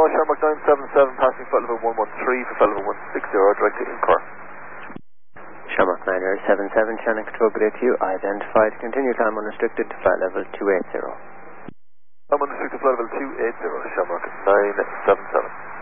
Shamrock 977, passing flight level 113 for flight level 160, direct to Incor. Shamrock 977, channel control good to you. Identified. Continue climb unrestricted to flight level 280. I'm unrestricted flight level 280, Shamrock 977.